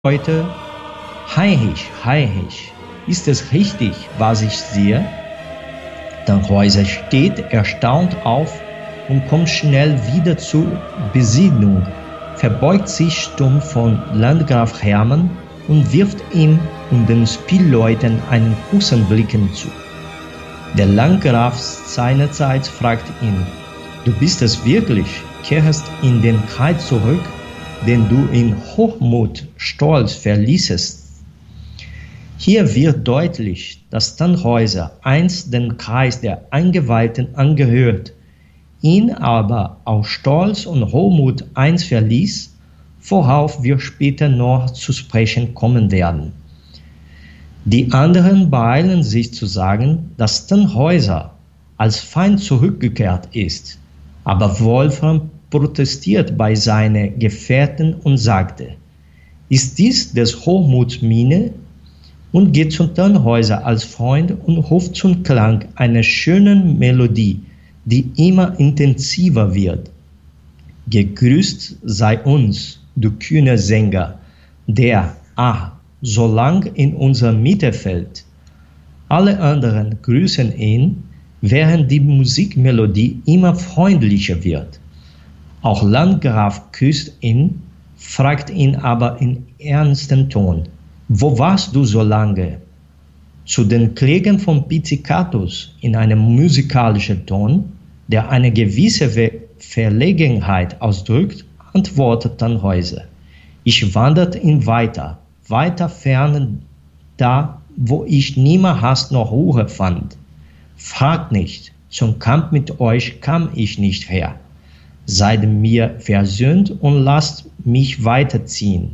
Leute, Heinrich, ist es richtig, was ich sehe? Tannhäuser steht erstaunt auf und kommt schnell wieder zur Besinnung, verbeugt sich stumm von Landgraf Hermann und wirft ihm und den Spielleuten einen Kussensblicken zu. Der Landgraf seinerseits fragt ihn: Du bist es wirklich, kehrst in den Kreis zurück, den du in Hochmut, Stolz verließest. Hier wird deutlich, dass Tannhäuser einst den Kreis der Eingeweihten angehört, ihn aber aus Stolz und Hochmut einst verließ, worauf wir später noch zu sprechen kommen werden. Die anderen beeilen sich zu sagen, dass Tannhäuser als Feind zurückgekehrt ist, aber Wolfram protestiert bei seinen Gefährten und sagte: Ist dies des Hochmuts Miene? Und geht zu Tannhäuser als Freund und ruft zum Klang einer schönen Melodie, die immer intensiver wird. Gegrüßt sei uns, du kühner Sänger, der, so lang in unserer Mitte fällt. Alle anderen grüßen ihn, während die Musikmelodie immer freundlicher wird. Auch Landgraf küsst ihn, fragt ihn aber in ernstem Ton: Wo warst du so lange? Zu den Klägen von Pizzicatus in einem musikalischen Ton, der eine gewisse Verlegenheit ausdrückt, antwortet Tannhäuser: Ich wanderte ihn weiter fern, da, wo ich nimmer Hast noch Ruhe fand. Fragt nicht, zum Kampf mit euch kam ich nicht her. Seid mir versöhnt und lasst mich weiterziehen.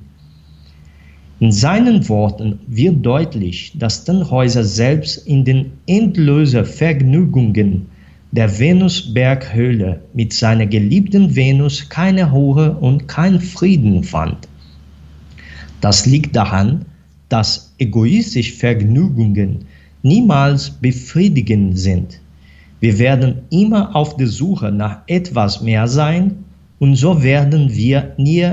In seinen Worten wird deutlich, dass Tannhäuser selbst in den endlosen Vergnügungen der Venusberghöhle mit seiner geliebten Venus keine Ruhe und keinen Frieden fand. Das liegt daran, dass egoistische Vergnügungen niemals befriedigend sind. Wir werden immer auf der Suche nach etwas mehr sein und so werden wir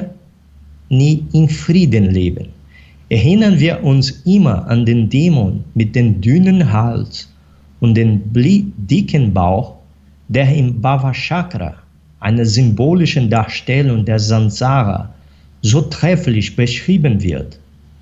nie in Frieden leben. Erinnern wir uns immer an den Dämon mit dem dünnen Hals und dem dicken Bauch, der im Bhava-Chakra, einer symbolischen Darstellung der Samsara, so trefflich beschrieben wird.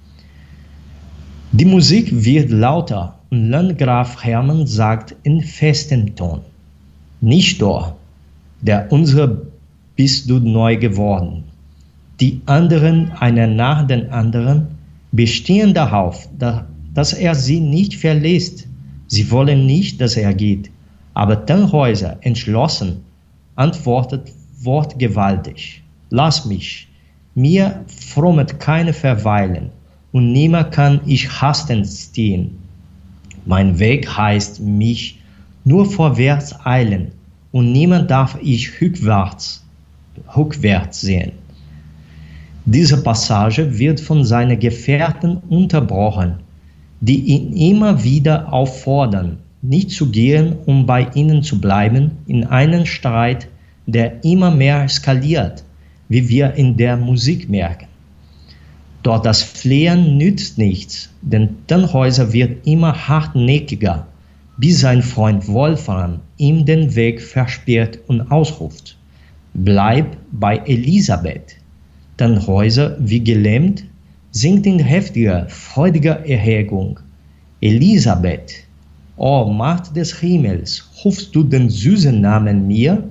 Die Musik wird lauter und Landgraf Hermann sagt in festem Ton: Nichtor, der unsere bist du neu geworden. Die anderen, einer nach den anderen, bestehen darauf, dass er sie nicht verlässt. Sie wollen nicht, dass er geht. Aber Tannhäuser, entschlossen, antwortet wortgewaltig: Lass mich, mir frommet keine verweilen, und nimmer kann ich hastend stehen. Mein Weg heißt mich nur vorwärts eilen, und niemand darf ich rückwärts sehen. Diese Passage wird von seinen Gefährten unterbrochen, die ihn immer wieder auffordern, nicht zu gehen, um bei ihnen zu bleiben, in einen Streit, der immer mehr eskaliert, wie wir in der Musik merken. Doch das Flehen nützt nichts, denn Tannhäuser wird immer hartnäckiger, bis sein Freund Wolfram ihm den Weg versperrt und ausruft: Bleib bei Elisabeth. Tannhäuser, wie gelähmt, singt in heftiger, freudiger Erregung: Elisabeth, o Macht des Himmels, rufst du den süßen Namen mir?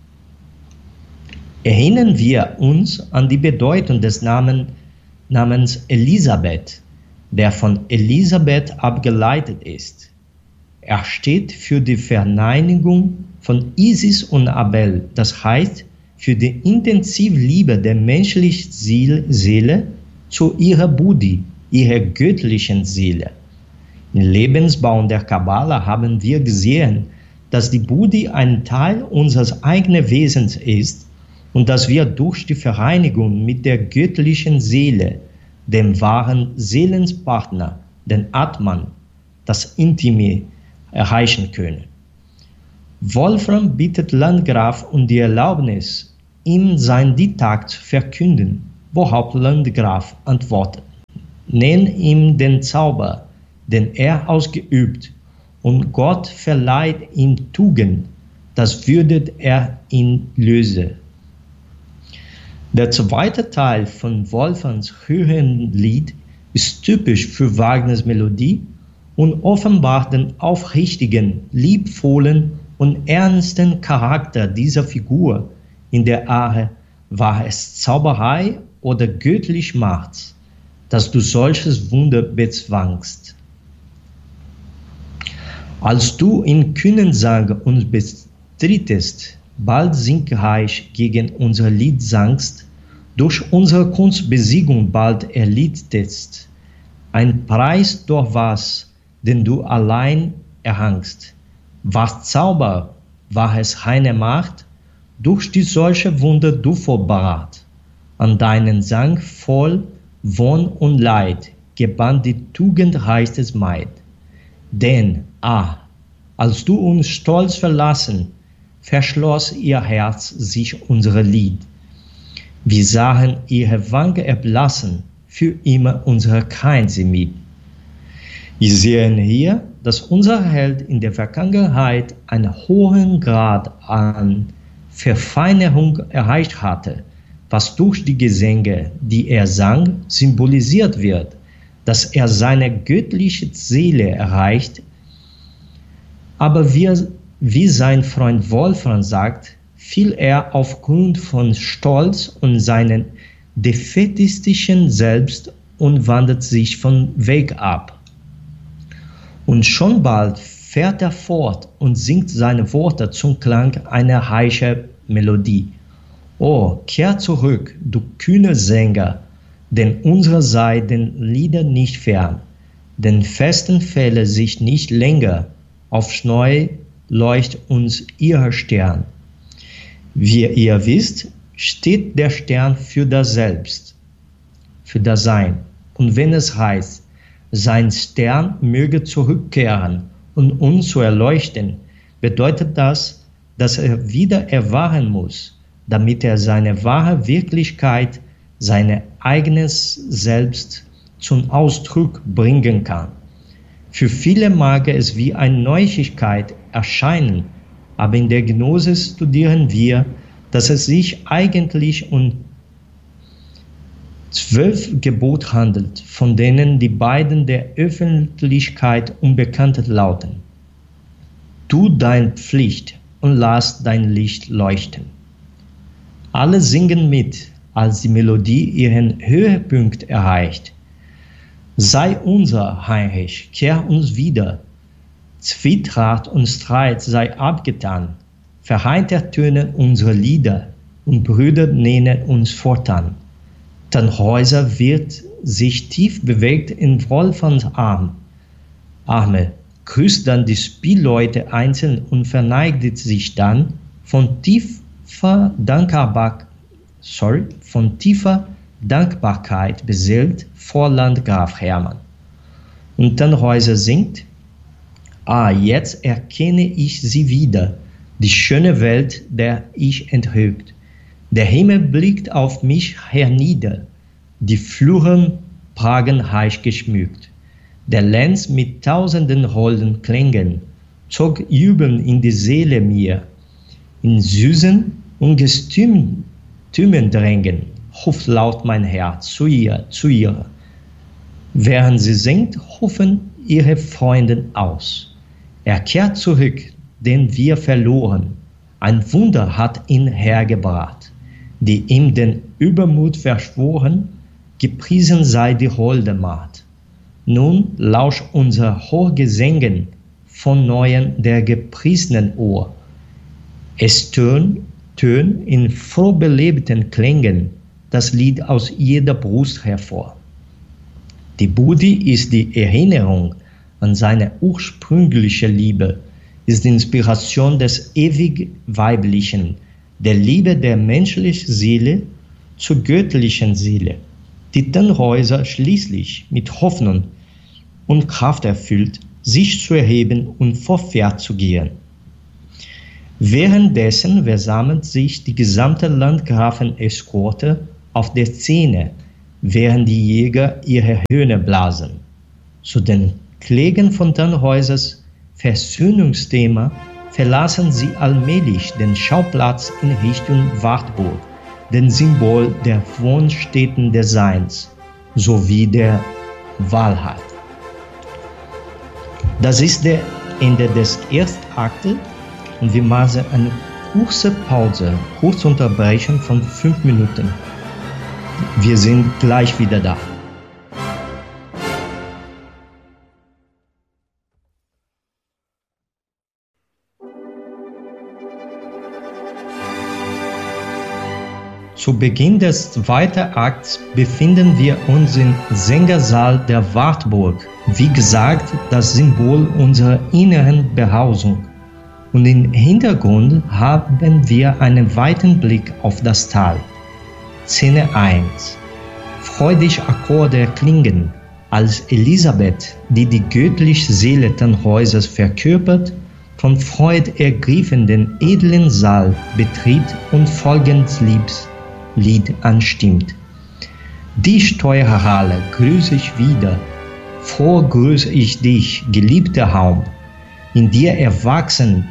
Erinnern wir uns an die Bedeutung des Namens Elisabeth, der von Elisabeth abgeleitet ist. Er steht für die Vereinigung von Isis und Abel, das heißt für die intensive Liebe der menschlichen Seele zu ihrer Buddhi, ihrer göttlichen Seele. Im Lebensbaum der Kabbala haben wir gesehen, dass die Buddhi ein Teil unseres eigenen Wesens ist und dass wir durch die Vereinigung mit der göttlichen Seele, dem wahren Seelenpartner, den Atman, das Intime erreichen können. Wolfram bittet Landgraf um die Erlaubnis, ihm sein Diktat zu verkünden, worauf Landgraf antwortet: nenn ihm den Zauber, den er ausgeübt, und Gott verleiht ihm Tugend, das würdet er ihn lösen. Der zweite Teil von Wolfgangs Höhenlied ist typisch für Wagners Melodie und offenbart den aufrichtigen, liebvollen und ernsten Charakter dieser Figur in der Arie War es Zauberei oder göttlich Macht, dass du solches Wunder bezwangst. Als du in Kühnensang uns bestrittest, bald siegreich gegen unser Lied sangst, durch unsere Kunstbesiegung bald erlittest, ein Preis durch was, den du allein erhangst. War Zauber, war es reine Macht, durch die solche Wunder du vollbracht. An deinen Sang voll Wohn und Leid gebannt die tugendreichstes Maid. Denn, als du uns stolz verlassen, verschloss ihr Herz sich unser Lied. Wir sahen ihre Wange erblassen, für immer unsere Kränze mit. Wir sehen hier, dass unser Held in der Vergangenheit einen hohen Grad an Verfeinerung erreicht hatte, was durch die Gesänge, die er sang, symbolisiert wird, dass er seine göttliche Seele erreicht. Aber wie sein Freund Wolfgang sagt, fiel er aufgrund von Stolz und seinen defaitistischen Selbst und wandert sich vom Weg ab. Und schon bald fährt er fort und singt seine Worte zum Klang einer heißen Melodie. Oh, kehr zurück, du kühne Sänger, denn unsere sei den Liedern nicht fern, denn festen Fälle sich nicht länger, aufs Neue leucht uns ihr Stern. Wie ihr wisst, steht der Stern für das Selbst, für das Sein. Und wenn es heißt, sein Stern möge zurückkehren und uns zu erleuchten, bedeutet das, dass er wieder erwachen muss, damit er seine wahre Wirklichkeit, sein eigenes Selbst zum Ausdruck bringen kann. Für viele mag es wie eine Neuigkeit erscheinen, aber in der Gnosis studieren wir, dass es sich eigentlich um 12 Gebote handelt, von denen die beiden der Öffentlichkeit unbekannt lauten. Tu deine Pflicht und lass dein Licht leuchten. Alle singen mit, als die Melodie ihren Höhepunkt erreicht. Sei unser, Heinrich, kehr uns wieder. Zwietracht und Streit sei abgetan. Vereint ertönen unsere Lieder und Brüder nennen uns fortan. Tannhäuser wird sich tief bewegt in Wolfgangs Arme, grüßt dann die Spielleute einzeln und verneigt sich dann von tiefer Dankbarkeit beseelt vor Landgraf Hermann. Und Tannhäuser singt: jetzt erkenne ich sie wieder, die schöne Welt, der ich enthüllt. Der Himmel blickt auf mich hernieder, die Fluren pragen reich geschmückt. Der Lenz mit tausenden holden Klängen zog Jubeln in die Seele mir. In süßen Ungestümen drängen, ruft laut mein Herz zu ihr. Während sie singt, rufen ihre Freunde aus. Er kehrt zurück, den wir verloren. Ein Wunder hat ihn hergebracht, die ihm den Übermut verschworen, gepriesen sei die holde Macht. Nun lausch unser Hochgesängen von Neuem der gepriesenen Ohr. Es tönt in frohbelebten Klängen das Lied aus jeder Brust hervor. Die Budi ist die Erinnerung an seine ursprüngliche Liebe, ist die Inspiration des ewig Weiblichen, der Liebe der menschlichen Seele zur göttlichen Seele, die Tannhäuser schließlich mit Hoffnung und Kraft erfüllt, sich zu erheben und vorwärts zu gehen. Währenddessen versammelt sich die gesamte Landgrafen-Eskorte auf der Szene, während die Jäger ihre Hörner blasen. Zu den Klägen von Tannhäusers Versöhnungsthema verlassen sie allmählich den Schauplatz in Richtung Wartburg, den Symbol der Wohnstätten des Seins, sowie der Wahrheit. Das ist der Ende des ersten Aktes und wir machen eine kurze Pause, kurze Unterbrechung von 5 Minuten. Wir sind gleich wieder da. Zu Beginn des zweiten Akts befinden wir uns im Sängersaal der Wartburg, wie gesagt, das Symbol unserer inneren Behausung. Und im Hintergrund haben wir einen weiten Blick auf das Tal. Szene 1. Freudig Akkorde erklingen, als Elisabeth, die die göttliche Seele Tannhäusers verkörpert, von Freud ergriffen den edlen Saal betritt und folgendes Lied anstimmt. Dich, teure Halle, grüße ich wieder, froh grüße ich dich, geliebter Raum, in dir erwachen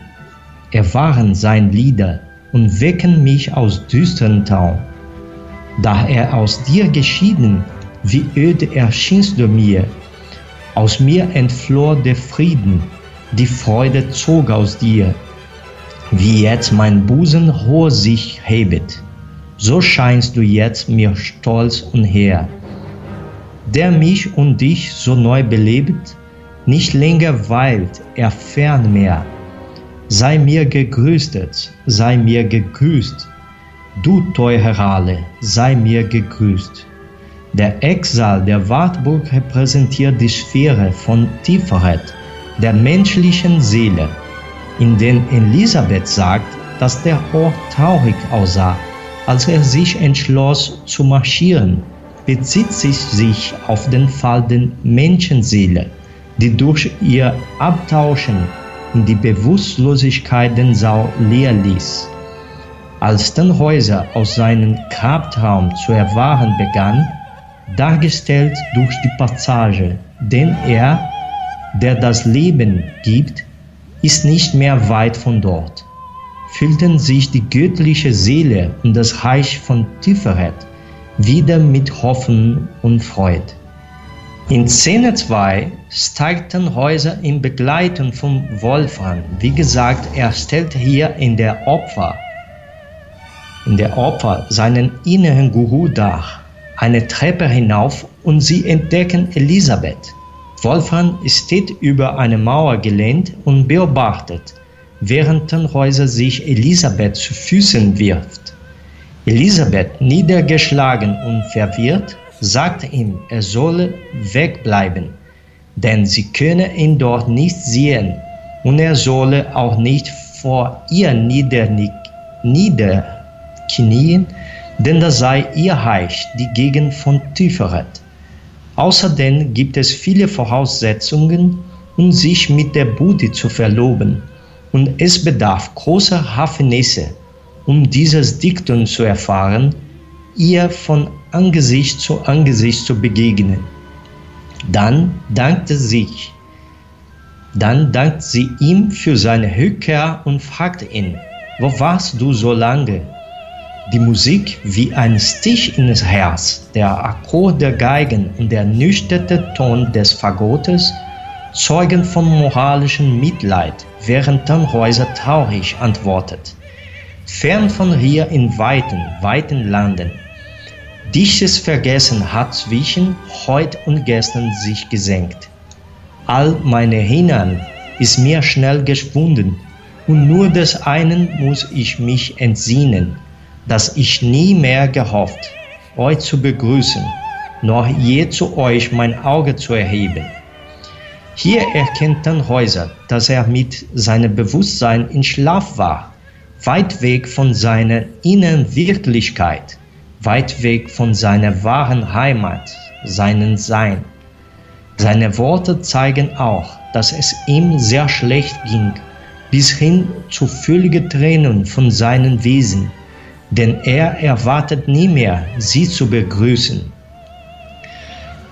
sein Lieder und wecken mich aus düsteren Traum. Da er aus dir geschieden, wie öde erschienst du mir, aus mir entfloh der Frieden, die Freude zog aus dir, wie jetzt mein Busen hoch sich hebet. So scheinst du jetzt mir stolz und hehr, der mich und dich so neu belebt, nicht länger weilt er fern mehr. Sei mir gegrüßet, sei mir gegrüßt, du teure Halle, sei mir gegrüßt. Der Ecksaal der Wartburg repräsentiert die Sphäre von Tieferheit der menschlichen Seele, in der Elisabeth sagt, dass der Ort traurig aussah, als er sich entschloss zu marschieren, bezieht sich auf den Fall der Menschenseele, die durch ihr Abtauschen in die Bewusstlosigkeit den Saal leer ließ. Als Tannhäuser aus seinem Grabtraum zu erwachen begann, dargestellt durch die Passage, denn er, der das Leben gibt, ist nicht mehr weit von dort, füllten sich die göttliche Seele und das Reich von Tieferheit wieder mit Hoffnung und Freude. In Szene 2 steigt Tannhäuser in Begleitung von Wolfram. Wie gesagt, er stellt hier in der Opfer seinen inneren Guru dar, eine Treppe hinauf und sie entdecken Elisabeth. Wolfram steht über eine Mauer gelehnt und beobachtet, während Tannhäuser sich Elisabeth zu Füßen wirft. Elisabeth, niedergeschlagen und verwirrt, sagt ihm, er solle wegbleiben, denn sie könne ihn dort nicht sehen und er solle auch nicht vor ihr niederknien, denn das sei ihr Reich, die Gegend von Tieferheit. Außerdem gibt es viele Voraussetzungen, um sich mit der Bude zu verloben, und es bedarf großer Raffinesse, um dieses Diktum zu erfahren, ihr von Angesicht zu begegnen. Dann dankt sie ihm für seine Rückkehr und fragt ihn, wo warst du so lange? Die Musik wie ein Stich ins Herz, der Akkord der Geigen und der nüchterne Ton des Fagottes zeugen von moralischem Mitleid, während Tannhäuser traurig antwortet. Fern von hier in weiten Landen. Dichtes Vergessen hat zwischen heut und gestern sich gesenkt. All meine Erinnern ist mir schnell geschwunden, und nur des einen muss ich mich entsinnen, dass ich nie mehr gehofft, euch zu begrüßen, noch je zu euch mein Auge zu erheben. Hier erkennt Tannhäuser, dass er mit seinem Bewusstsein in Schlaf war, weit weg von seiner inneren Wirklichkeit, weit weg von seiner wahren Heimat, seinem Sein. Seine Worte zeigen auch, dass es ihm sehr schlecht ging, bis hin zu völliger Trennung von seinem Wesen, denn er erwartet nie mehr, sie zu begrüßen.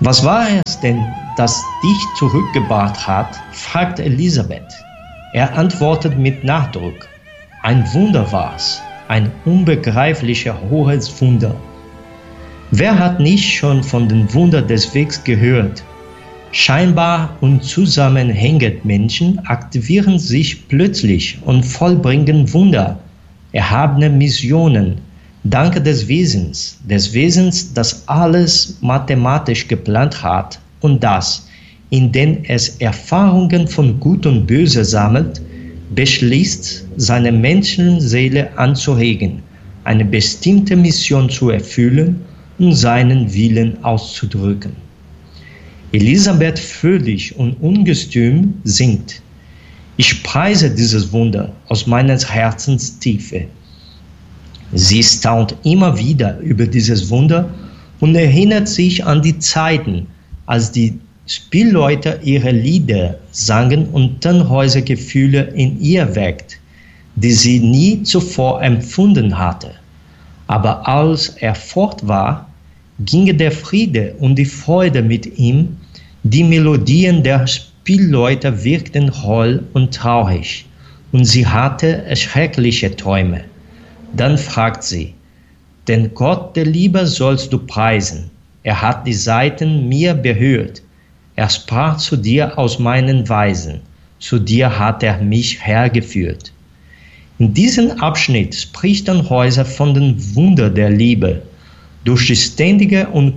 Was war es denn, das dich zurückgebracht hat? Fragt Elisabeth. Er antwortet mit Nachdruck. Ein Wunder war's, ein unbegreiflicher hohes Wunder. Wer hat nicht schon von den Wundern des Wegs gehört? Scheinbar unzusammenhängende Menschen aktivieren sich plötzlich und vollbringen Wunder, erhabene Missionen, dank des Wesens, das alles mathematisch geplant hat und das, indem es Erfahrungen von Gut und Böse sammelt, beschließt, seine Menschenseele anzuregen, eine bestimmte Mission zu erfüllen und seinen Willen auszudrücken. Elisabeth fröhlich und ungestüm singt: Ich preise dieses Wunder aus meines Herzens Tiefe. Sie staunt immer wieder über dieses Wunder und erinnert sich an die Zeiten, als die Spielleute ihre Lieder sangen und Tannhäuser Gefühle in ihr weckt, die sie nie zuvor empfunden hatte. Aber als er fort war, gingen der Friede und die Freude mit ihm, die Melodien der Spielleute wirkten hohl und traurig, und sie hatte schreckliche Träume. Dann fragt sie: Den Gott der Liebe sollst du preisen. Er hat die Saiten mir berührt. Er sprach zu dir aus meinen Weisen. Zu dir hat er mich hergeführt. In diesem Abschnitt spricht Tannhäuser von den Wundern der Liebe. Durch die ständige und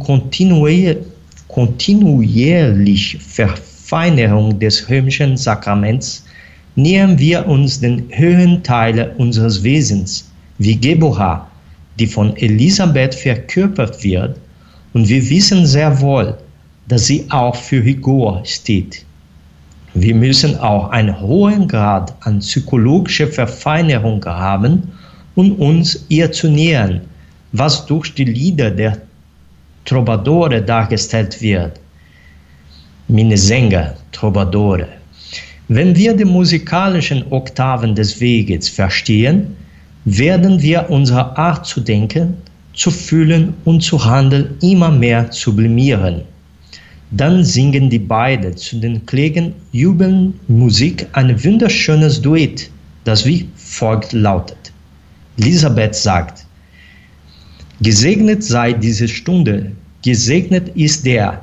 kontinuierliche Verfeinerung des römischen Sakraments nähern wir uns den höheren Teilen unseres Wesens, wie Geborah, die von Elisabeth verkörpert wird, und wir wissen sehr wohl, dass sie auch für Rigor steht. Wir müssen auch einen hohen Grad an psychologischer Verfeinerung haben, um uns ihr zu nähern, was durch die Lieder der Troubadoure dargestellt wird. Minnesänger, Troubadoure. Wenn wir die musikalischen Oktaven des Weges verstehen, werden wir unsere Art zu denken, zu fühlen und zu handeln immer mehr sublimieren. Dann singen die beiden zu den Klängen jubelnden Musik ein wunderschönes Duett, das wie folgt lautet. Elisabeth sagt: Gesegnet sei diese Stunde, gesegnet ist der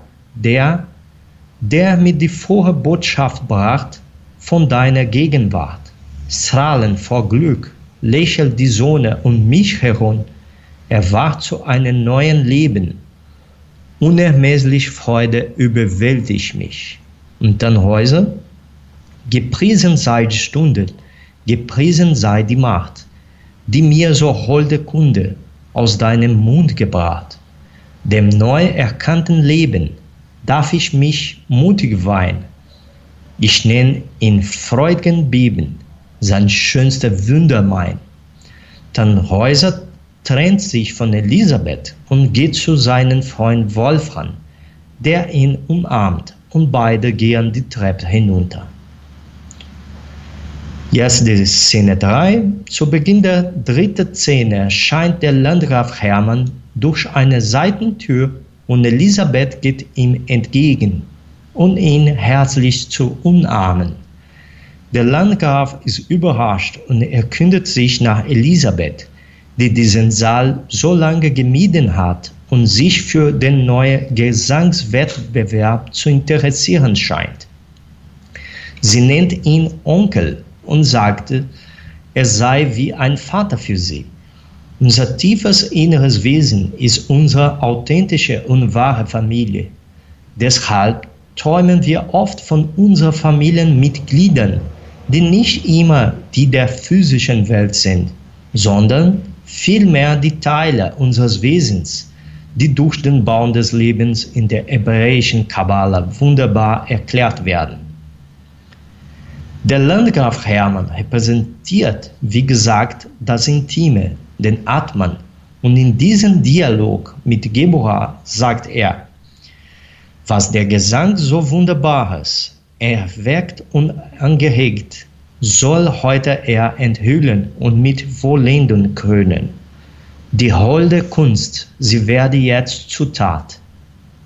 mir die frohe Botschaft bracht von deiner Gegenwart. Strahlend vor Glück lächelt die Sonne um mich herum, erwacht zu einem neuen Leben. Unermesslich Freude überwältigt mich. Und Tannhäuser: Gepriesen sei die Stunde, gepriesen sei die Macht, die mir so holde Kunde aus deinem Mund gebracht. Dem neu erkannten Leben darf ich mich mutig weihen. Ich nenn in freudigen Beben sein schönster Wunder mein. Tannhäuser trennt sich von Elisabeth und geht zu seinem Freund Wolfram, der ihn umarmt, und beide gehen die Treppe hinunter. Jetzt die Szene 3. Zu Beginn der 3. Szene erscheint der Landgraf Hermann durch eine Seitentür und Elisabeth geht ihm entgegen, um ihn herzlich zu umarmen. Der Landgraf ist überrascht und erkundigt sich nach Elisabeth, die diesen Saal so lange gemieden hat und sich für den neuen Gesangswettbewerb zu interessieren scheint. Sie nennt ihn Onkel und sagte, er sei wie ein Vater für sie. Unser tiefes inneres Wesen ist unsere authentische und wahre Familie. Deshalb träumen wir oft von unseren Familienmitgliedern, die nicht immer die der physischen Welt sind, sondern vielmehr die Teile unseres Wesens, die durch den Baum des Lebens in der hebräischen Kabbala wunderbar erklärt werden. Der Landgraf Hermann repräsentiert, wie gesagt, das Intime, den Atman, und in diesem Dialog mit Geborah sagt er, was der Gesang so Wunderbares, erweckt und angeregt, soll heute er enthüllen und mit Vollendung krönen. Die holde Kunst, sie werde jetzt zur Tat.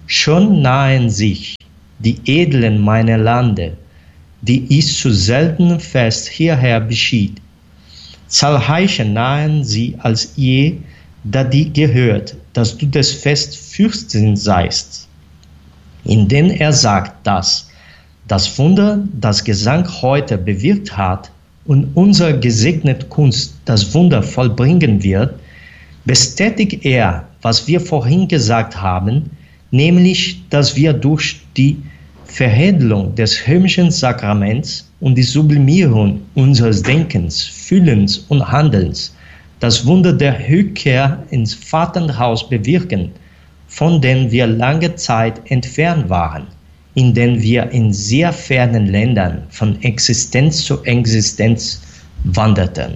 Schon nahen sich die Edlen meiner Lande, die ich zu seltenem Fest hierher beschied. Zahlreicher nahen sie als je, da die gehört, dass du des Fest Fürstin seist. Indem er sagt, dass das Wunder, das Gesang heute bewirkt hat und unsere gesegnete Kunst das Wunder vollbringen wird, bestätigt er, was wir vorhin gesagt haben, nämlich, dass wir durch die Veredelung des himmlischen Sakraments und die Sublimierung unseres Denkens, Fühlens und Handelns das Wunder der Rückkehr ins Vaterhaus bewirken, von dem wir lange Zeit entfernt waren, in denen wir in sehr fernen Ländern von Existenz zu Existenz wanderten.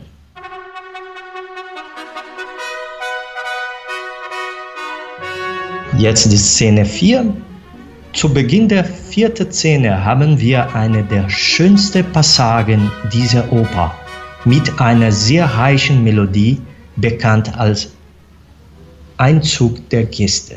Jetzt die Szene 4. Zu Beginn der 4. Szene haben wir eine der schönsten Passagen dieser Oper mit einer sehr reichen Melodie, bekannt als Einzug der Gäste.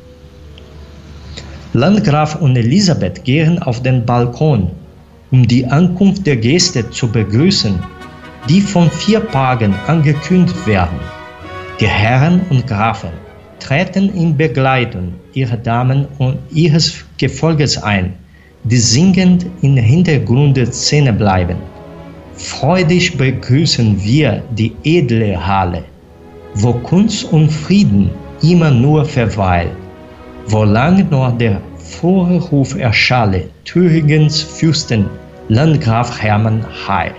Landgraf und Elisabeth gehen auf den Balkon, um die Ankunft der Gäste zu begrüßen, die von 4 Pagen angekündigt werden. Die Herren und Grafen treten in Begleitung ihrer Damen und ihres Gefolges ein, die singend im Hintergrund der Szene bleiben. Freudig begrüßen wir die edle Halle, wo Kunst und Frieden immer nur verweilt, wo lang noch der frohe Ruf erschalle Thüringens Fürsten Landgraf Hermann Heil.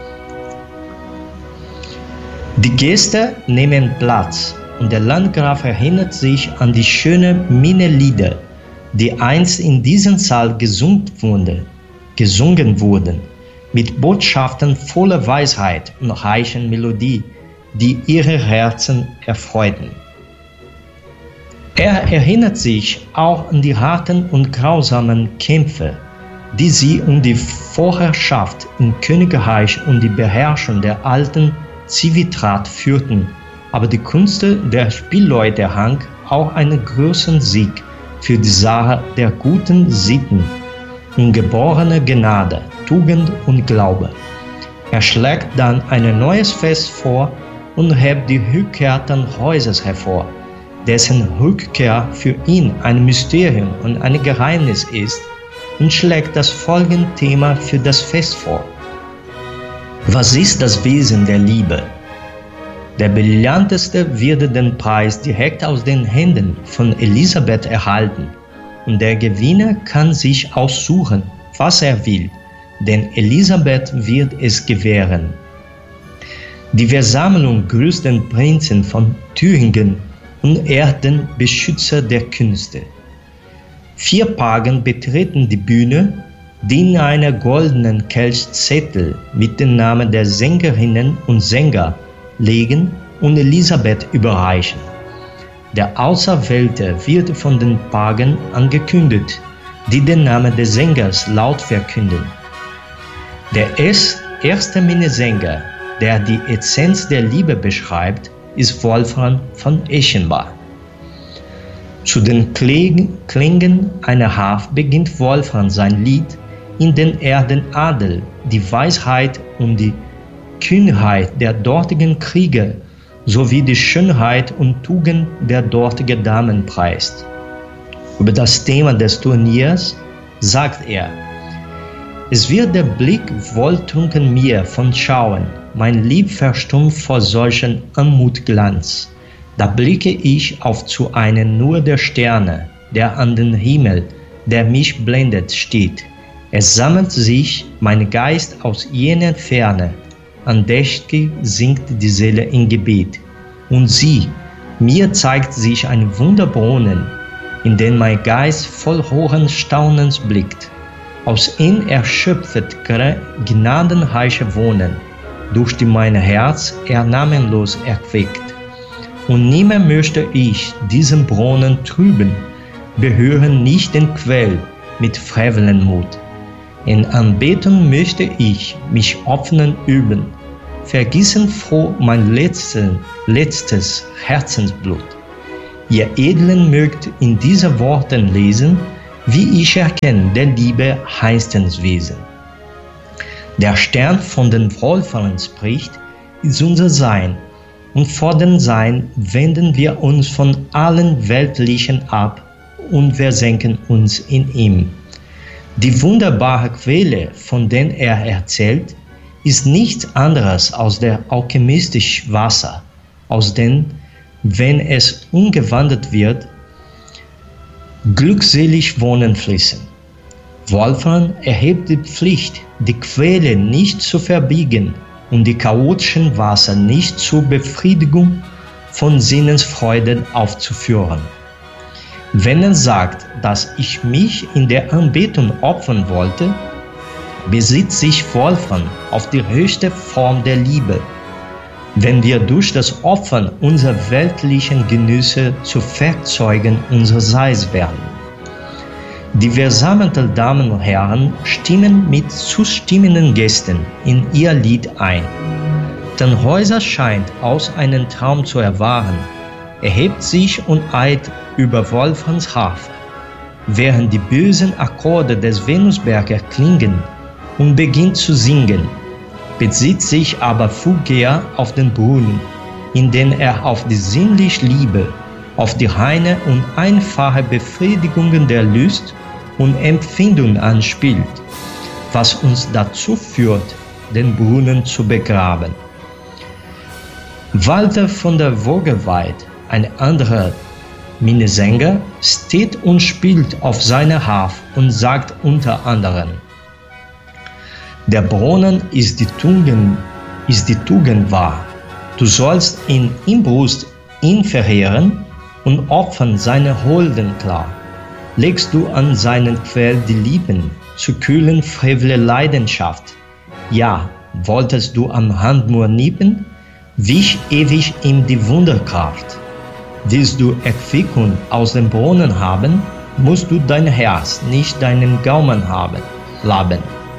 Die Gäste nehmen Platz und der Landgraf erinnert sich an die schönen Minnelieder, die einst in diesem Saal gesungen wurden, mit Botschaften voller Weisheit und reichen Melodie, die ihre Herzen erfreuten. Er erinnert sich auch an die harten und grausamen Kämpfe, die sie um die Vorherrschaft im Königreich und die Beherrschung der alten Civitrat führten, aber die Kunst der Spielleute errang auch einen großen Sieg für die Sache der guten Sitten, ungeborene Gnade, Tugend und Glaube. Er schlägt dann ein neues Fest vor und hebt die Rückkehr des Häusers hervor, dessen Rückkehr für ihn ein Mysterium und ein Geheimnis ist, und schlägt das folgende Thema für das Fest vor. Was ist das Wesen der Liebe? Der Brillanteste wird den Preis direkt aus den Händen von Elisabeth erhalten, und der Gewinner kann sich aussuchen, was er will, denn Elisabeth wird es gewähren. Die Versammlung grüßt den Prinzen von Thüringen und ehrt den Beschützer der Künste. 4 Pagen betreten die Bühne, die in einer goldenen Kelchzettel mit dem Namen der Sängerinnen und Sänger legen und Elisabeth überreichen. Der Auserwählte wird von den Pagen angekündigt, die den Namen des Sängers laut verkünden. Der erste Minnesänger, der die Essenz der Liebe beschreibt, ist Wolfram von Eschenbach. Zu den Klängen einer Harfe beginnt Wolfram sein Lied, in dem er den Adel, die Weisheit und die Kühnheit der dortigen Krieger sowie die Schönheit und Tugend der dortigen Damen preist. Über das Thema des Turniers sagt er: Es wird der Blick wohltrunken mir von Schauen, mein Lieb verstummt vor solchen Anmutglanz. Da blicke ich auf zu einem nur der Sterne, der an den Himmel, der mich blendet, steht. Es sammelt sich mein Geist aus jener Ferne, andächtig singt die Seele in Gebet. Und sieh, mir zeigt sich ein Wunderbrunnen, in den mein Geist voll hohen Staunens blickt. Aus ihm erschöpfet gnadenreiche Wohnen, durch die mein Herz namenlos erquickt. Und nimmer möchte ich diesen Brunnen trüben, berühren nicht den Quell mit frevelem Mut. In Anbetung möchte ich mich öffnen üben, vergießen froh mein letztes Herzensblut. Ihr Edlen mögt in diesen Worten lesen, wie ich erkenne der Liebe heißtens Wesen. Der Stern, von dem Wohlfallen spricht, ist unser Sein, und vor dem Sein wenden wir uns von allen Weltlichen ab und versenken uns in ihm. Die wunderbare Quelle, von der er erzählt, ist nichts anderes als der alchemistische Wasser, aus dem, wenn es umgewandelt wird, glückselig Wohnen fließen. Wolfram erhebt die Pflicht, die Quelle nicht zu verbiegen und die chaotischen Wasser nicht zur Befriedigung von Sinnesfreuden aufzuführen. Wenn er sagt, dass ich mich in der Anbetung opfern wollte, besitzt sich Wolfram auf die höchste Form der Liebe, wenn wir durch das Opfern unserer weltlichen Genüsse zu Werkzeugen unseres Seins werden. Die versammelten Damen und Herren stimmen mit zustimmenden Gästen in ihr Lied ein. Tannhäuser scheint aus einem Traum zu erwachen, erhebt sich und eilt über Wolframs Harfe, während die bösen Akkorde des Venusberg erklingen und beginnt zu singen, bezieht sich aber Fugger auf den Brunnen, in den er auf die sinnliche Liebe, auf die reine und einfache Befriedigung der Lust und Empfindung anspielt, was uns dazu führt, den Brunnen zu begraben. Walter von der Vogelweid, ein anderer Minnesänger, steht und spielt auf seiner Harfe und sagt unter anderem: Der Brunnen ist die Tugend wahr. Du sollst in Inbrust ihn verheeren und opfern seine Holden klar. Legst du an seinen Quell die Lieben, zu kühlen frevle Leidenschaft. Ja, wolltest du am Handmur nippen, wich ewig ihm die Wunderkraft. Willst du Erquickung aus dem Brunnen haben, musst du dein Herz, nicht deinen Gaumen laben.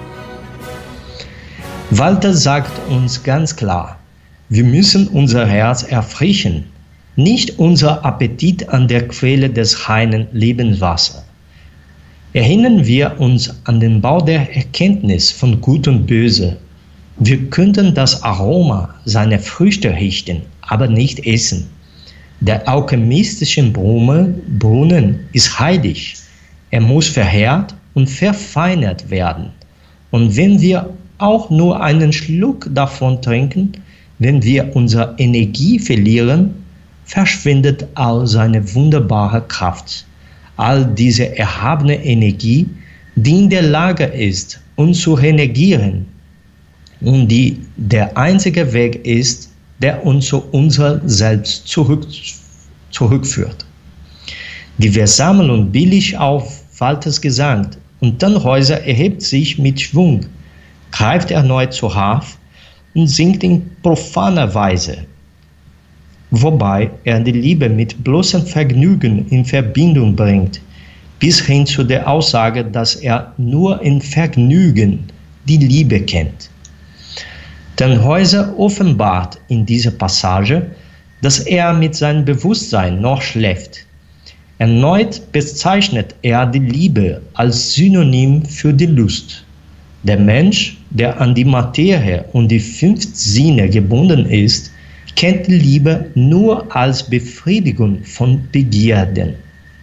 Walter sagt uns ganz klar, wir müssen unser Herz erfrischen, nicht unser Appetit an der Quelle des reinen Lebenswassers. Erinnern wir uns an den Bau der Erkenntnis von Gut und Böse. Wir könnten das Aroma seiner Früchte riechen, aber nicht essen. Der alchemistische Brunnen ist heilig. Er muss verheert und verfeinert werden. Und wenn wir auch nur einen Schluck davon trinken, wenn wir unsere Energie verlieren, verschwindet all seine wunderbare Kraft. All diese erhabene Energie, die in der Lage ist, uns zu regenerieren und die der einzige Weg ist, der uns zu unser Selbst zurückführt. Die Versammlung billig auf Walters Gesang und Tannhäuser erhebt sich mit Schwung, greift erneut zur Harfe und singt in profaner Weise, wobei er die Liebe mit bloßem Vergnügen in Verbindung bringt, bis hin zu der Aussage, dass er nur in Vergnügen die Liebe kennt. Tannhäuser offenbart in dieser Passage, dass er mit seinem Bewusstsein noch schläft. Erneut bezeichnet er die Liebe als Synonym für die Lust. Der Mensch, der an die Materie und die 5 Sinne gebunden ist, kennt die Liebe nur als Befriedigung von Begierden.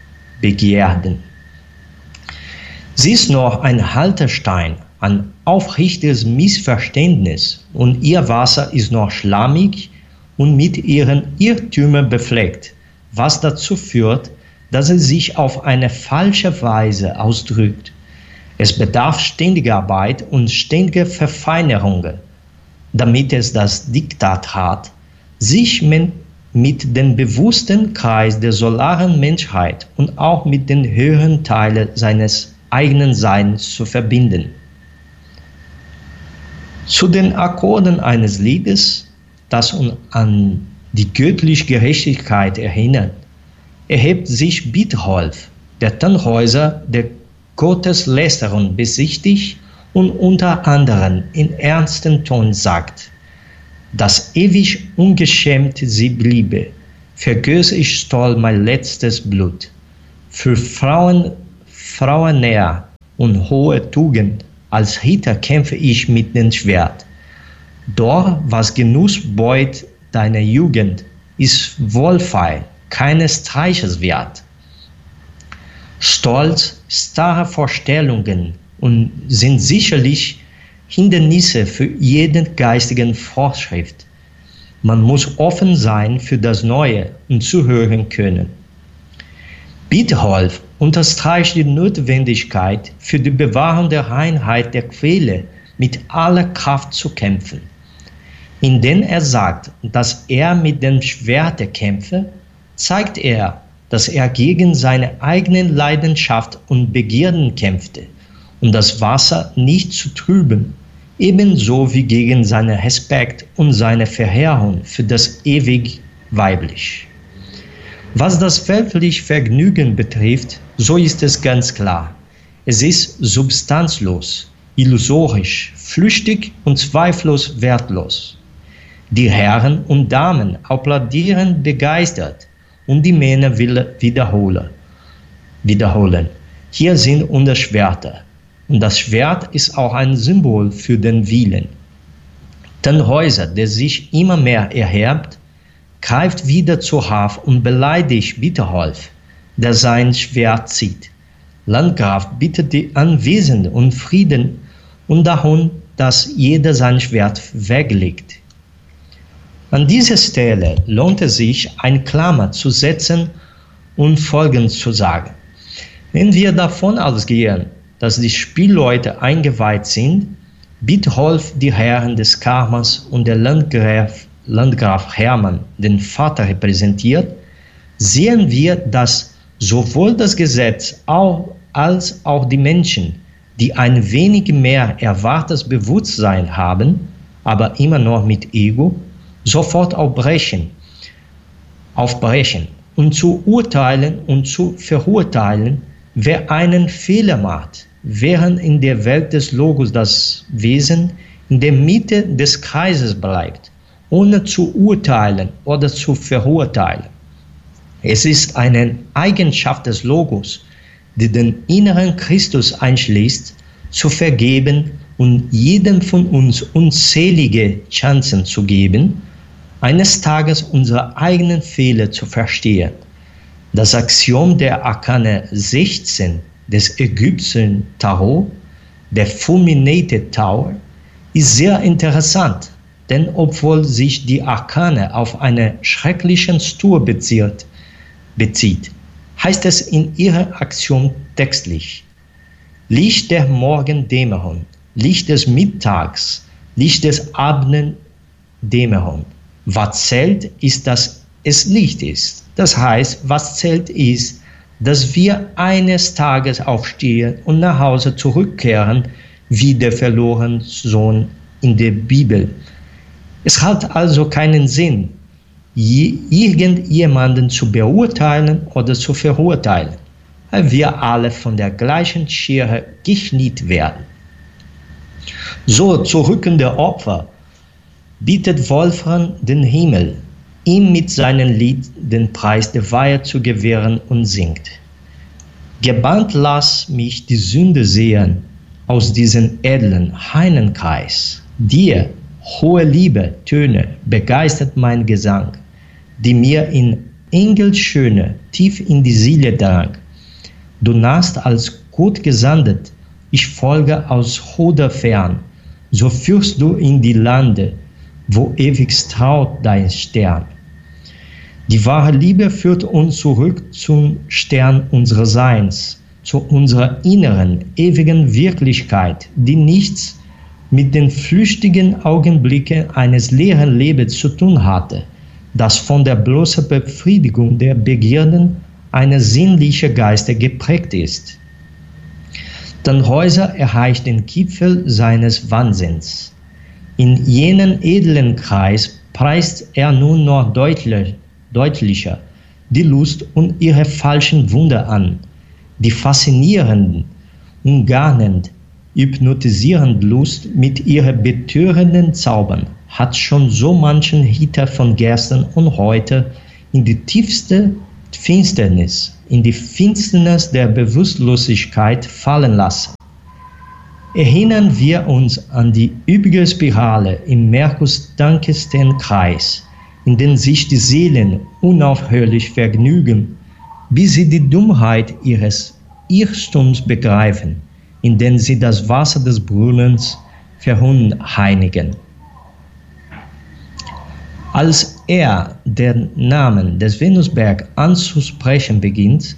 Sie ist noch ein Haltestein, ein aufrichtiges Missverständnis und ihr Wasser ist noch schlammig und mit ihren Irrtümern befleckt, was dazu führt, dass es sich auf eine falsche Weise ausdrückt. Es bedarf ständiger Arbeit und ständiger Verfeinerungen, damit es das Diktat hat, sich mit dem bewussten Kreis der solaren Menschheit und auch mit den höheren Teilen seines eigenen Seins zu verbinden. Zu den Akkorden eines Liedes, das uns an die göttliche Gerechtigkeit erinnert, erhebt sich Bietholf, der Tannhäuser der Gotteslästerung besichtigt und unter anderem in ernstem Ton sagt, dass ewig ungeschämt sie bliebe, vergöß ich Stoll mein letztes Blut. Für Frauennähe und hohe Tugend, als Ritter kämpfe ich mit dem Schwert. Doch was Genuss beut deiner Jugend, ist wohlfeil, keines Streiches wert. Stolz, starre Vorstellungen und sind sicherlich Hindernisse für jeden geistigen Fortschritt. Man muss offen sein für das Neue und zuhören können. Bietholf unterstreicht die Notwendigkeit, für die Bewahrung der Reinheit der Quelle mit aller Kraft zu kämpfen. Indem er sagt, dass er mit dem Schwerte kämpfe, zeigt er, dass er gegen seine eigenen Leidenschaft und Begierden kämpfte, um das Wasser nicht zu trüben, ebenso wie gegen seinen Respekt und seine Verehrung für das ewig Weiblich. Was das weltliche Vergnügen betrifft, so ist es ganz klar. Es ist substanzlos, illusorisch, flüchtig und zweifellos wertlos. Die Herren und Damen applaudieren begeistert und die Männer wiederholen. Hier sind unsere Schwerter. Und das Schwert ist auch ein Symbol für den Willen. Tannhäuser, der sich immer mehr erhebt, greift wieder zur Haft und beleidigt Bietholf, der sein Schwert zieht. Landgraf bittet die Anwesenden um Frieden und darum, dass jeder sein Schwert weglegt. An dieser Stelle lohnt es sich, eine Klammer zu setzen und Folgendes zu sagen. Wenn wir davon ausgehen, dass die Spielleute eingeweiht sind, Bietholf die Herren des Karmas und der Landgraf Hermann den Vater repräsentiert, sehen wir, dass sowohl das Gesetz als auch die Menschen, die ein wenig mehr erwachtes Bewusstsein haben, aber immer noch mit Ego, sofort aufbrechen und zu urteilen und zu verurteilen, wer einen Fehler macht, während in der Welt des Logos das Wesen in der Mitte des Kreises bleibt, ohne zu urteilen oder zu verurteilen. Es ist eine Eigenschaft des Logos, die den inneren Christus einschließt, zu vergeben und jedem von uns unzählige Chancen zu geben, eines Tages unsere eigenen Fehler zu verstehen. Das Axiom der Arkane 16 des ägyptischen Tarot, der Fulminated Tower, ist sehr interessant, denn obwohl sich die Arkane auf einen schrecklichen Stur bezieht, heißt es in ihrem Axiom textlich: Licht der Morgendämmerung, Licht des Mittags, Licht des Abenddämmerung. Was zählt, ist, dass es Licht ist. Das heißt, was zählt ist, dass wir eines Tages aufstehen und nach Hause zurückkehren, wie der verlorene Sohn in der Bibel. Es hat also keinen Sinn, irgendjemanden zu beurteilen oder zu verurteilen, weil wir alle von der gleichen Schere geschnitten werden. So zurückende Opfer bietet Wolfram den Himmel, ihm mit seinem Lied den Preis der Weihe zu gewähren und singt: Gebannt lass mich die Sünde sehen aus diesem edlen Heinenkreis. Dir, hohe Liebe, Töne, begeistert mein Gesang, die mir in Engelschöne tief in die Seele drang. Du nahst als Gott gesandet, ich folge aus Hoder fern, so führst du in die Lande, wo ewig strahlt dein Stern. Die wahre Liebe führt uns zurück zum Stern unseres Seins, zu unserer inneren, ewigen Wirklichkeit, die nichts mit den flüchtigen Augenblicken eines leeren Lebens zu tun hatte, das von der bloßen Befriedigung der Begierden eines sinnlichen Geistes geprägt ist. Tannhäuser erreicht den Gipfel seines Wahnsinns. In jenen edlen Kreis preist er nun noch deutlicher die Lust und ihre falschen Wunder an, die faszinierenden, umgarnend, hypnotisierende Lust mit ihren betörenden Zaubern hat schon so manchen Ritter von gestern und heute in die tiefste Finsternis, in die Finsternis der Bewusstlosigkeit fallen lassen. Erinnern wir uns an die üppige Spirale im merkurdankendsten Kreis, in dem sich die Seelen unaufhörlich vergnügen, bis sie die Dummheit ihres Irrtums begreifen, indem sie das Wasser des Brunnens verunreinigen. Als er den Namen des Venusberg auszusprechen beginnt,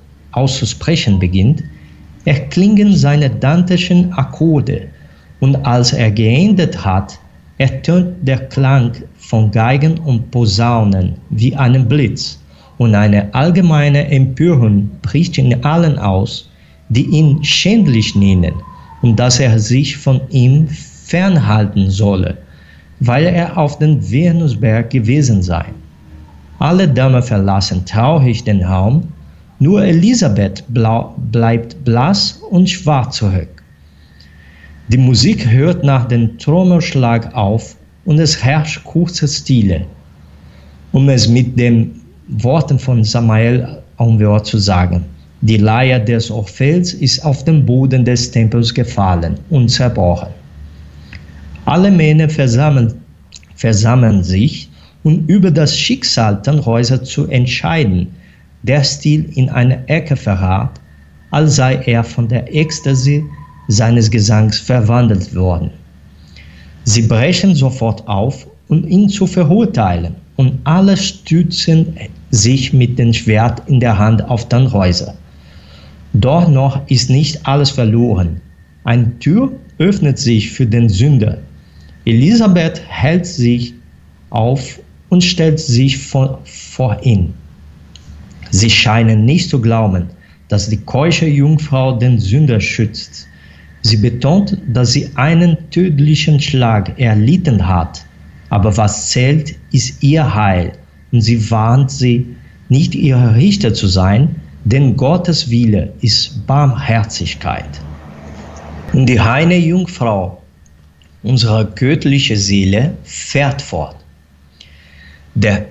erklingen seine dantischen Akkorde, und als er geendet hat, ertönt der Klang von Geigen und Posaunen wie ein Blitz, und eine allgemeine Empörung bricht in allen aus, die ihn schändlich nennen und dass er sich von ihm fernhalten solle, weil er auf dem Venusberg gewesen sei. Alle Damen verlassen traurig den Raum, nur Elisabeth bleibt blass und schwarz zurück. Die Musik hört nach dem Trommelschlag auf und es herrscht kurze Stille, um es mit den Worten von Samael Aumur zu sagen. Die Leier des Orpheus ist auf den Boden des Tempels gefallen und zerbrochen. Alle Männer versammeln sich, um über das Schicksal Tannhäuser zu entscheiden, der Stil in eine Ecke verharrt, als sei er von der Ekstase seines Gesangs verwandelt worden. Sie brechen sofort auf, um ihn zu verurteilen, und alle stützen sich mit dem Schwert in der Hand auf Tannhäuser. Doch noch ist nicht alles verloren. Eine Tür öffnet sich für den Sünder. Elisabeth hält sich auf und stellt sich vor ihn. Sie scheinen nicht zu glauben, dass die keusche Jungfrau den Sünder schützt. Sie betont, dass sie einen tödlichen Schlag erlitten hat, aber was zählt, ist ihr Heil, und sie warnt sie, nicht ihr Richter zu sein, denn Gottes Wille ist Barmherzigkeit. Und die reine Jungfrau, unsere göttliche Seele, fährt fort. Der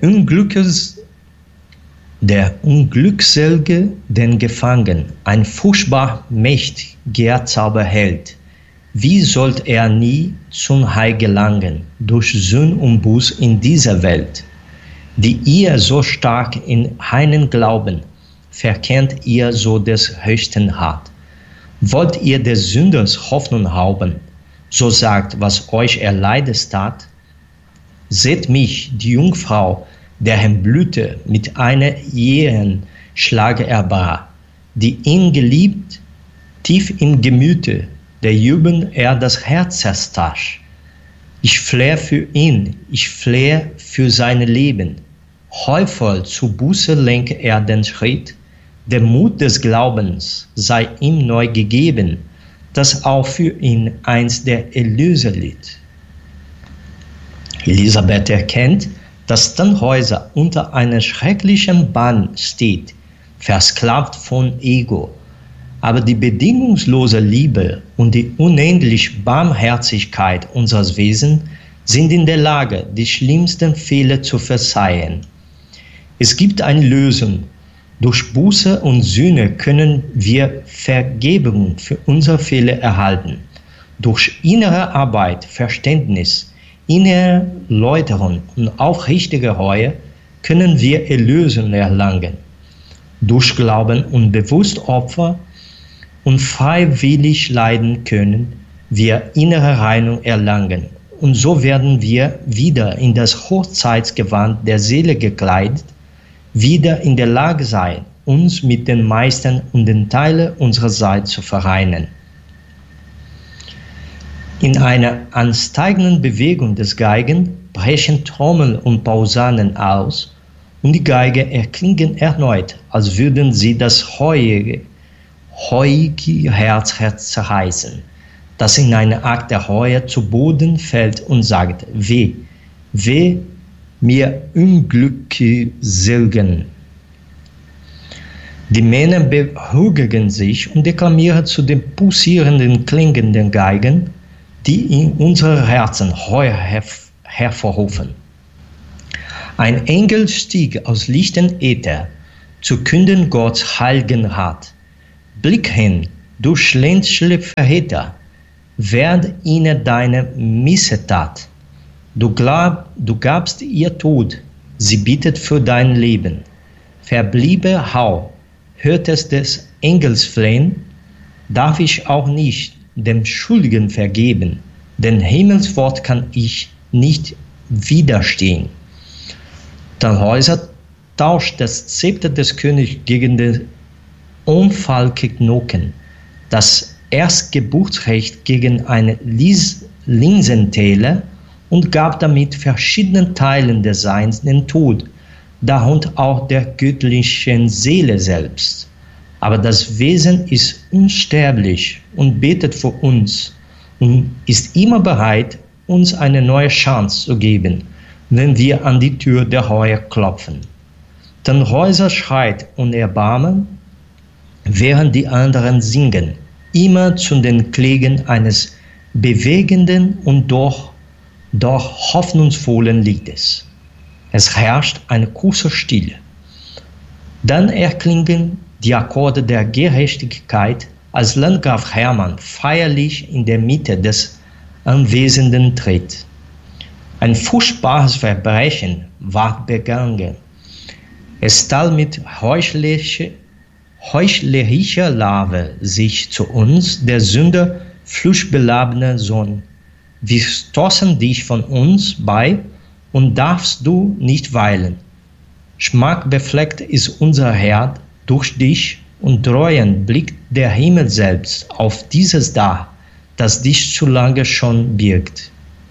Unglückselge den Gefangenen, ein furchtbar mächtiger Zauber hält. Wie sollte er nie zum Heil gelangen, durch Sünde und Buß in dieser Welt, die ihr so stark in einen Glauben, verkennt ihr so des höchsten Hart. Wollt ihr des Sünders Hoffnung rauben, so sagt, was euch erleidet tat? Seht mich, die Jungfrau, deren Blüte mit einer jähen Schlage erbrach, die ihn geliebt, tief im Gemüte, der Jubel er das Herz zerstach. Ich flehe für ihn, ich flehe für sein Leben. Heuvoll zu Buße lenke er den Schritt, der Mut des Glaubens sei ihm neu gegeben, das auch für ihn einst der Erlöser litt. Elisabeth erkennt, dass Tannhäuser unter einem schrecklichen Bann steht, versklavt von Ego. Aber die bedingungslose Liebe und die unendliche Barmherzigkeit unseres Wesens sind in der Lage, die schlimmsten Fehler zu verzeihen. Es gibt eine Lösung. Durch Buße und Sühne können wir Vergebung für unsere Fehler erhalten. Durch innere Arbeit, Verständnis, innere Läuterung und aufrichtige Reue können wir Erlösung erlangen. Durch Glauben und Bewusstopfer und freiwillig leiden können wir innere Reinigung erlangen. Und so werden wir wieder in das Hochzeitsgewand der Seele gekleidet, wieder in der Lage sein, uns mit den Meistern und den Teilen unserer Seite zu vereinen. In einer ansteigenden Bewegung des Geigen brechen Trommeln und Posaunen aus und die Geige erklingen erneut, als würden sie das heuige Herz zerreißen, das in einer Akt der Reue zu Boden fällt und sagt: Weh, weh mir Unglückselgen. Die Männer beruhigen sich und deklamieren zu den pulsierenden, klingenden Geigen, die in unsere Herzen Reue hervorrufen. Ein Engel stieg aus lichten Äther, zu künden Gottes heiligen Rat. Blick hin, du schlänzliche Verräter, werd ihnen deine Missetat. Du gabst ihr Tod, sie bittet für dein Leben. Verbliebe Hau, hörtest des Engels Flehen, darf ich auch nicht dem Schuldigen vergeben, denn Himmelswort kann ich nicht widerstehen. Tannhäuser tauscht das Zepter des Königs gegen den Unfallknochen, das Erstgeburtsrecht gegen eine Linsentäler und gab damit verschiedenen Teilen des Seins den Tod, darunter auch der göttlichen Seele selbst. Aber das Wesen ist unsterblich und betet für uns und ist immer bereit, uns eine neue Chance zu geben, wenn wir an die Tür der Reue klopfen. Tannhäuser schreit um Erbarmen, während die anderen singen, immer zu den Klängen eines bewegenden und doch hoffnungsvollen Liedes. Es herrscht eine kurze Stille. Dann erklingen die Akkorde der Gerechtigkeit, als Landgraf Hermann feierlich in der Mitte des Anwesenden tritt. Ein furchtbares Verbrechen ward begangen. Es stahl mit heuchlerischer Larve sich zu uns, der Sünder fluchbeladene Sohn. Wir stoßen dich von uns bei und darfst du nicht weilen. Schmackbefleckt ist unser Herd durch dich und dreuend blickt der Himmel selbst auf dieses Dach, das dich zu lange schon birgt.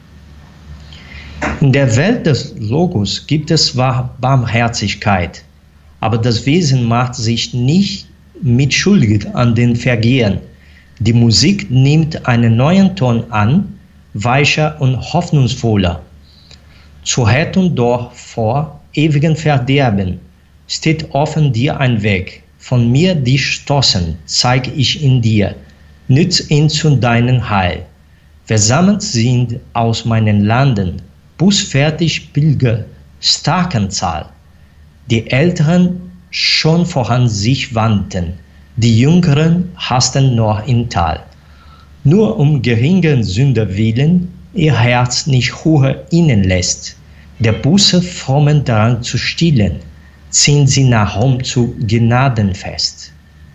In der Welt des Logos gibt es zwar Barmherzigkeit, aber das Wesen macht sich nicht mitschuldig an den Vergehen. Die Musik nimmt einen neuen Ton an, weicher und hoffnungsvoller. Zur Rettung doch vor ewigem Verderben steht offen dir ein Weg. Von mir dich stoßen, zeig ich in dir, nütz ihn zu deinem Heil. Versammelt sind aus meinen Landen, bußfertig Pilger, starken Zahl. Die Älteren schon voran sich wandten, die Jüngeren hasten noch im Tal. Nur um geringen Sünder willen, ihr Herz nicht höher ihnen lässt, der Buße frommen Drang zu stillen, ziehen sie nach Rom zu Gnadenfest.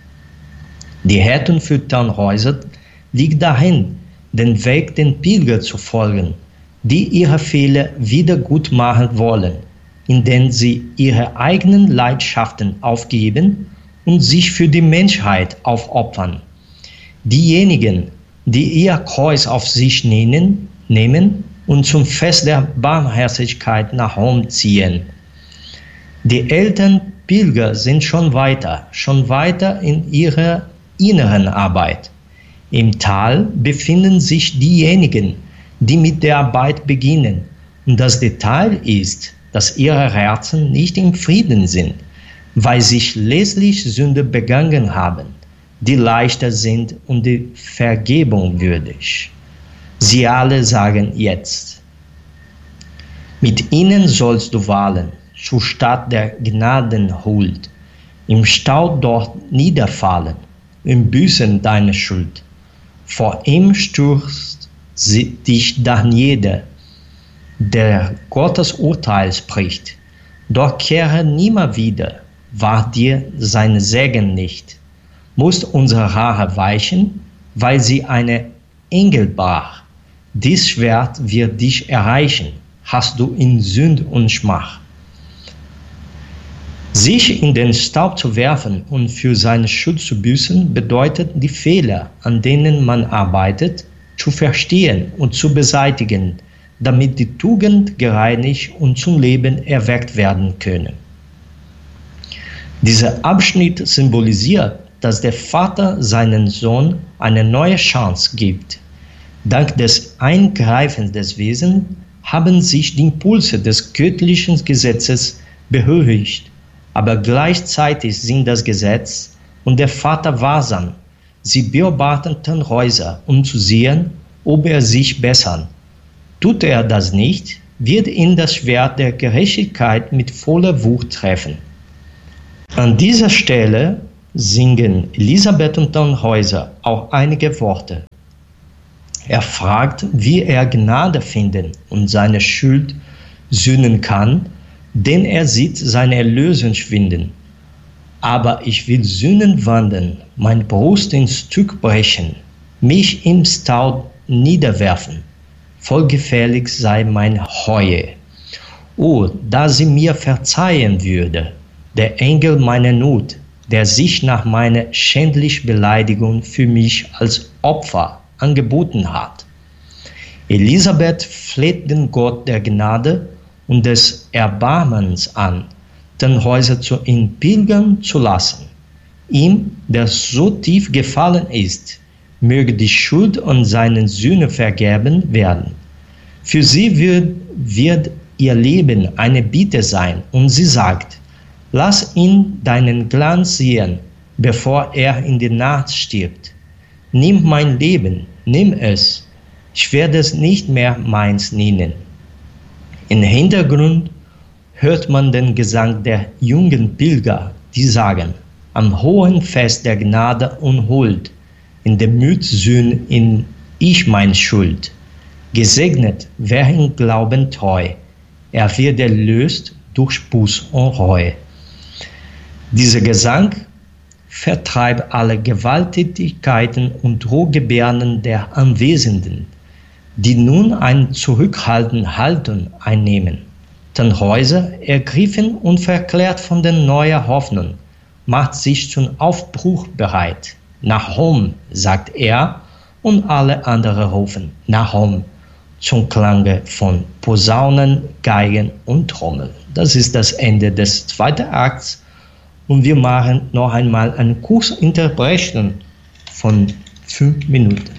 Die Rettung für Tannhäuser liegt dahin, den Weg den Pilger zu folgen, die ihre Fehler wieder gut machen wollen, indem sie ihre eigenen Leidenschaften aufgeben und sich für die Menschheit aufopfern. Diejenigen, die ihr Kreuz auf sich nehmen und zum Fest der Barmherzigkeit nach Rom ziehen. Die älteren Pilger sind schon weiter in ihrer inneren Arbeit. Im Tal befinden sich diejenigen, die mit der Arbeit beginnen. Und das Detail ist, dass ihre Herzen nicht im Frieden sind, weil sich letztlich Sünde begangen haben, die leichter sind und die Vergebung würdig. Sie alle sagen jetzt: Mit ihnen sollst du wallen, zur Stadt der Gnadenhuld, im Staub dort niederfallen, im Büßen deiner Schuld. Vor ihm stürzt dich dann jeder, der Gottes Urteil spricht. Doch kehre nimmer wieder, wahr dir sein Segen nicht. Musst unsere Rache weichen, weil sie eine Engel brach. Dies Schwert wird dich erreichen, hast du in Sünd und Schmach. Sich in den Staub zu werfen und für seine Schuld zu büßen, bedeutet, die Fehler, an denen man arbeitet, zu verstehen und zu beseitigen, damit die Tugend gereinigt und zum Leben erweckt werden können. Dieser Abschnitt symbolisiert, dass der Vater seinem Sohn eine neue Chance gibt. Dank des Eingreifens des Wesens haben sich die Impulse des göttlichen Gesetzes beruhigt, aber gleichzeitig sind das Gesetz und der Vater wahrsam. Sie beobachten Tannhäuser, um zu sehen, ob er sich bessert. Tut er das nicht, wird ihn das Schwert der Gerechtigkeit mit voller Wucht treffen. An dieser Stelle singen Elisabeth und Tannhäuser auch einige Worte. Er fragt, wie er Gnade finden und seine Schuld sühnen kann, denn er sieht seine Erlösung schwinden. Aber ich will Sünden wandeln, mein Brust in Stück brechen, mich im Staub niederwerfen. Voll gefährlich sei meine Reue. Oh, da sie mir verzeihen würde, der Engel meiner Not, der sich nach meiner schändlichen Beleidigung für mich als Opfer angeboten hat. Elisabeth fleht den Gott der Gnade und des Erbarmens an, Tannhäuser zu ihm pilgern zu lassen. Ihm, der so tief gefallen ist, möge die Schuld und seine Sühne vergeben werden. Für sie wird ihr Leben eine Bitte sein, und sie sagt, lass ihn deinen Glanz sehen, bevor er in die Nacht stirbt. Nimm mein Leben, nimm es, ich werde es nicht mehr meins nennen. Im Hintergrund hört man den Gesang der jungen Pilger, die sagen, am hohen Fest der Gnade und Huld, in der Müd sühn in ich mein Schuld. Gesegnet, wer im Glauben treu, er wird erlöst durch Buß und Reue. Dieser Gesang vertreibt alle Gewalttätigkeiten und Drohgebärden der Anwesenden, die nun eine zurückhaltende Haltung einnehmen. Tannhäuser, ergriffen und verklärt von der neuen Hoffnung, macht sich zum Aufbruch bereit. Nach Rom, sagt er, und alle anderen rufen nach Rom, zum Klange von Posaunen, Geigen und Trommel. Das ist das Ende des zweiten Akts und wir machen noch einmal eine Kurzinterpretation von 5 Minuten.